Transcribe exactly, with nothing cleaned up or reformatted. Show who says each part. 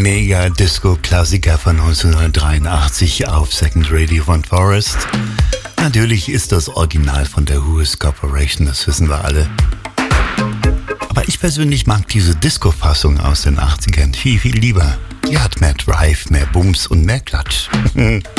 Speaker 1: Mega-Disco-Klassiker von neunzehnhundertdreiundachtzig auf Second Radio von Forest. Natürlich ist das Original von der Who's Corporation, das wissen wir alle. Aber ich persönlich mag diese Disco-Fassung aus den achtzigern viel, viel lieber. Die hat mehr Drive, mehr Booms und mehr Klatsch.